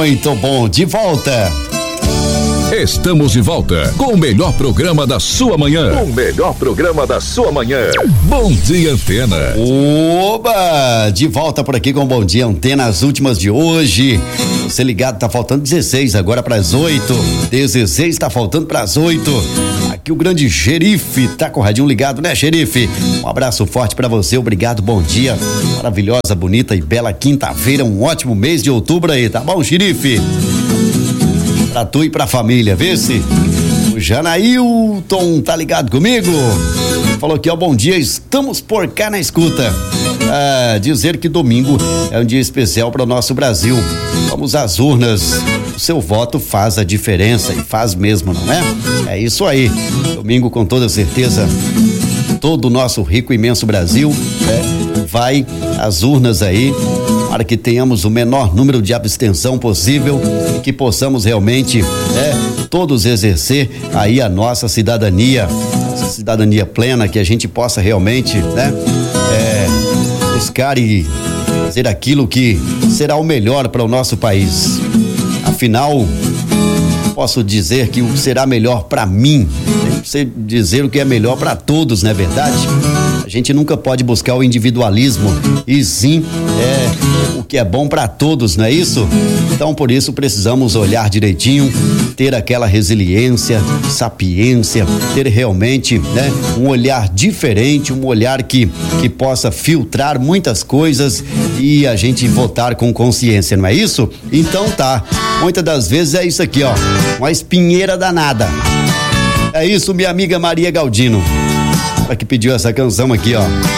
Muito bom, de volta. Estamos de volta com o melhor programa da sua manhã. O melhor programa da sua manhã. Bom Dia Antena. Oba! De volta por aqui com o Bom Dia Antena, as últimas de hoje. Você ligado, tá faltando 16 agora pras 8. 16 tá faltando pras 8. Aqui o grande xerife tá com o radinho ligado, né, xerife? Um abraço forte pra você, obrigado, bom dia. Maravilhosa, bonita e bela quinta-feira, um ótimo mês de outubro aí, tá bom, xerife? Pra tu e pra família, vê se o Janailton tá ligado comigo? Falou aqui, ó, bom dia, estamos por cá na escuta. Dizer que domingo é um dia especial para o nosso Brasil. Vamos às urnas, o seu voto faz a diferença e faz mesmo, não é? É isso aí, domingo com toda certeza todo o nosso rico e imenso Brasil vai às urnas aí, para que tenhamos o menor número de abstenção possível e que possamos realmente, todos exercer aí a nossa cidadania plena, que a gente possa realmente, buscar e fazer aquilo que será o melhor para o nosso país. Afinal, posso dizer que o que será melhor para mim, você dizer o que é melhor para todos, não é verdade? A gente nunca pode buscar o individualismo e sim o que é bom para todos, não é isso? Então, por isso precisamos olhar direitinho, ter aquela resiliência, sapiência, ter realmente, um olhar diferente, um olhar que possa filtrar muitas coisas e a gente votar com consciência, não é isso? Então tá, muitas das vezes é isso aqui, ó, uma espinheira danada. É isso, minha amiga Maria Galdino, ela que pediu essa canção aqui, ó.